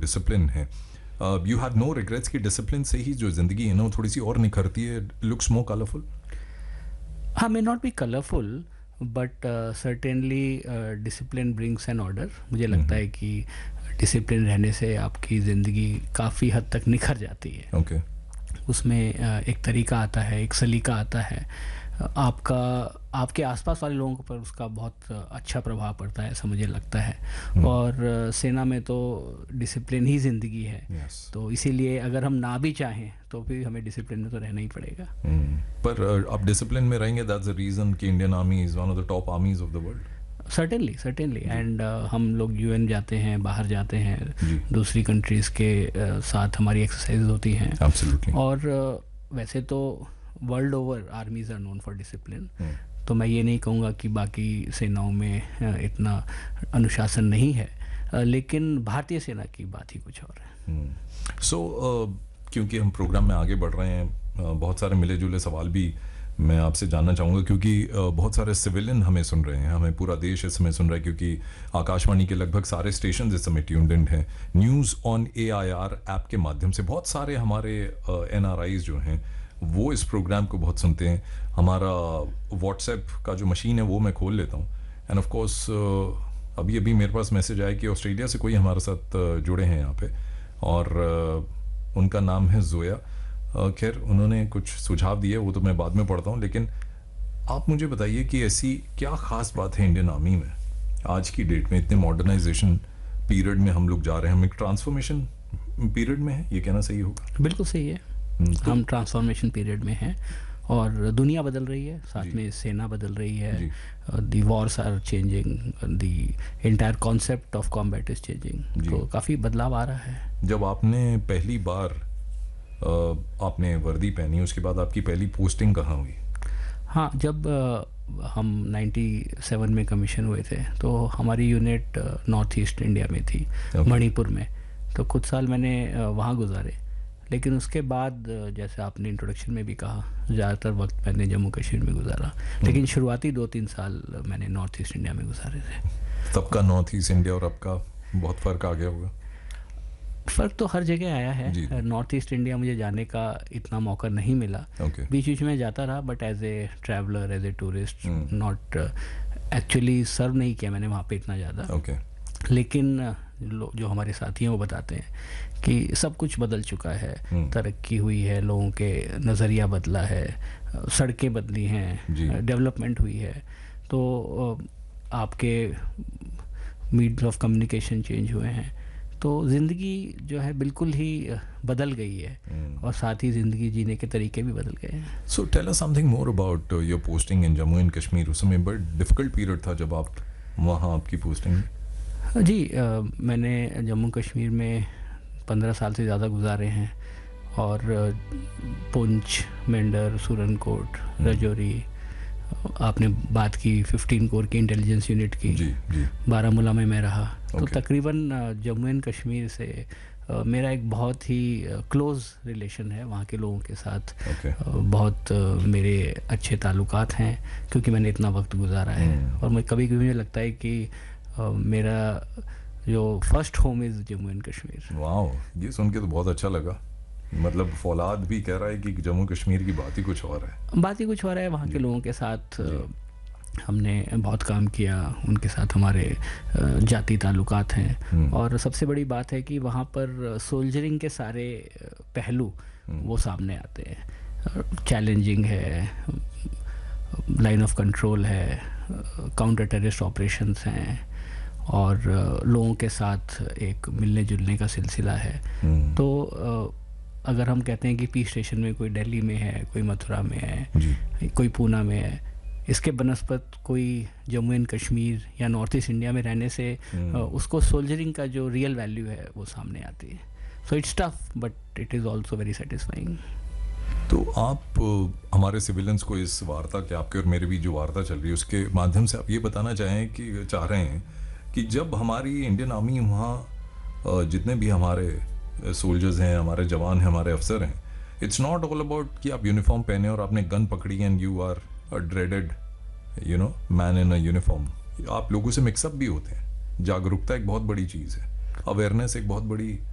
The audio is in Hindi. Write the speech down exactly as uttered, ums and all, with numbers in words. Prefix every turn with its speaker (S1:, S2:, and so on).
S1: डिसिप्लिन है, यू हैव नो रिग्रेट्स कि डिसिप्लिन से ही जो ज़िंदगी है ना वो थोड़ी सी और निखरती है, लुक्स मोर कलरफुल?
S2: हाँ, may not be colourful but certainly discipline brings N order. मुझे लगता है कि डिसिप्लिन रहने से आपकी ज़िंदगी काफ़ी हद तक निखर जाती है.
S1: Okay okay.
S2: उसमें uh, एक तरीका आता है, एक सलीका आता है, आपका आपके आसपास वाले लोगों पर उसका बहुत अच्छा प्रभाव पड़ता है, ऐसा मुझे लगता है. hmm. और सेना में तो डिसिप्लिन ही ज़िंदगी है. yes. तो इसीलिए अगर हम ना भी चाहें तो भी हमें डिसिप्लिन में तो रहना ही पड़ेगा.
S1: hmm. पर आप डिसिप्लिन में रहेंगे, दैट्स द रीज़न कि Indian army is one of the top आर्मीज of the world.
S2: Certainly certainly and हम लोग यूएन जाते हैं, बाहर जाते हैं, दूसरी कंट्रीज़ के uh, साथ हमारी एक्सरसाइज होती हैं.
S1: Absolutely.
S2: और uh, वैसे तो world over आर्मीज are known for discipline. तो मैं ये नहीं कहूँगा कि बाकी सेनाओं में इतना अनुशासन नहीं है, लेकिन भारतीय सेना की बात ही कुछ और है.
S1: सो so, uh, क्योंकि हम प्रोग्राम में आगे बढ़ रहे हैं, uh, बहुत सारे मिले जुले सवाल भी मैं आपसे जानना चाहूँगा, क्योंकि uh, बहुत सारे सिविलियन हमें सुन रहे हैं, हमें पूरा देश इस समय सुन रहा है, क्योंकि आकाशवाणी के लगभग सारे स्टेशन इस समय ट्यून्ड इन हैं. News on A I R app के माध्यम से बहुत सारे हमारे एन आर आईज जो हैं वो इस प्रोग्राम को बहुत सुनते हैं. हमारा व्हाट्सएप का जो मशीन है वो मैं खोल लेता हूँ, एंड ऑफ कोर्स अभी अभी मेरे पास मैसेज आया कि ऑस्ट्रेलिया से कोई हमारे साथ जुड़े हैं यहाँ पे, और uh, उनका नाम है जोया. uh, खैर उन्होंने कुछ सुझाव दिए, वो तो मैं बाद में पढ़ता हूँ, लेकिन आप मुझे बताइए कि ऐसी क्या ख़ास बात है इंडियन आर्मी में आज की डेट में, इतने मॉडर्नाइजेशन पीरियड में हम लोग जा रहे हैं, हम एक ट्रांसफॉर्मेशन पीरियड में है, ये कहना सही होगा?
S2: बिल्कुल सही है. हम ट्रांसफॉर्मेशन पीरियड में हैं और दुनिया बदल रही है, साथ में सेना बदल रही है. दी Wars are changing, the entire concept of combat is changing. तो काफ़ी बदलाव आ रहा है.
S1: जब आपने पहली बार आ, आपने वर्दी पहनी, उसके बाद आपकी पहली पोस्टिंग कहाँ हुई?
S2: हाँ, जब आ, हम सत्तानवे में कमीशन हुए थे तो हमारी यूनिट नॉर्थ ईस्ट इंडिया में थी, मणिपुर में. तो कुछ साल मैंने वहाँ गुजारे, लेकिन उसके बाद जैसे आपने इंट्रोडक्शन में भी कहा, ज़्यादातर वक्त मैंने जम्मू कश्मीर में गुजारा, लेकिन शुरुआती दो तीन साल मैंने नॉर्थ ईस्ट इंडिया में गुजारे थे.
S1: तब का नॉर्थ ईस्ट इंडिया और अब का बहुत फ़र्क आ गया होगा?
S2: फ़र्क तो हर जगह आया है. नॉर्थ ईस्ट इंडिया मुझे जाने का इतना मौका नहीं मिला.
S1: okay.
S2: बीच बीच में जाता रहा, but as a traveller, as a tourist, not actually सर्व नहीं किया मैंने वहाँ पे इतना ज़्यादा.
S1: okay.
S2: लेकिन जो हमारे साथी हैं वो बताते हैं कि सब कुछ बदल चुका है. तरक्की हुई है, लोगों के नज़रिया बदला है, सड़कें बदली हैं, डेवलपमेंट हुई है. तो आपके मीडियम ऑफ कम्युनिकेशन चेंज हुए हैं, तो ज़िंदगी जो है बिल्कुल ही बदल गई है. और साथ ही ज़िंदगी जीने के तरीके भी बदल गए हैं.
S1: So tell us something more about your posting in Jammu and Kashmir. उस समय बड़ा डिफ़िकल्ट पीरियड था जब आप वहाँ आपकी पोस्टिंग?
S2: जी, आ, मैंने जम्मू कश्मीर में पंद्रह साल से ज़्यादा गुजारे हैं, और पुंछ, मेंढर, सुरनकोट, रजौरी, आपने बात की फिफ्टीन कोर की इंटेलिजेंस यूनिट की,
S1: जी, जी.
S2: बारामूला में मैं रहा.
S1: okay.
S2: तो तकरीबन जम्मू एंड कश्मीर से आ, मेरा एक बहुत ही क्लोज़ रिलेशन है वहाँ के लोगों के साथ.
S1: okay.
S2: आ, बहुत आ, मेरे अच्छे ताल्लुकात हैं, क्योंकि मैंने इतना वक्त गुजारा है. hmm. और मैं कभी कभी मुझे लगता है कि Uh, मेरा जो first home is Jammu and Kashmir.
S1: Wow, ये सुन के तो बहुत अच्छा लगा. मतलब फौलाद भी कह रहा है कि जम्मू कश्मीर की बात ही कुछ और है.
S2: बात ही कुछ और है. वहाँ के लोगों के साथ हमने बहुत काम किया, उनके साथ हमारे जाति ताल्लुकात हैं. और सबसे बड़ी बात है कि वहाँ पर सोल्जरिंग के सारे पहलू वो सामने आते हैं. चैलेंजिंग है, लाइन ऑफ कंट्रोल है, काउंटर टेररिस्ट ऑपरेशंस हैं, और लोगों के साथ एक मिलने जुलने का सिलसिला है. तो अगर हम कहते हैं कि पी स्टेशन में कोई दिल्ली में है, कोई मथुरा में है, कोई पूना में है, इसके बनस्पत कोई जम्मू एंड कश्मीर या नॉर्थ ईस्ट इंडिया में रहने से उसको सोल्जरिंग का जो रियल वैल्यू है वो सामने आती है. So it's tough but it is also very satisfying.
S1: तो आप हमारे सिविलियंस को इस वार्ता के, आपके और मेरे भी जो वार्ता चल रही है उसके माध्यम से आप ये बताना चाहें कि चाह रहे हैं कि जब हमारी इंडियन आर्मी वहाँ जितने भी हमारे सोल्जर्स हैं, हमारे जवान हैं, हमारे अफसर हैं, इट्स नॉट ऑल अबाउट कि आप यूनिफॉर्म पहने और आपने गन पकड़ी and you are a dreaded you know man in a uniform. आप लोगों से मिक्सअप भी होते हैं. जागरूकता एक बहुत बड़ी चीज़ है, अवेयरनेस एक बहुत बड़ी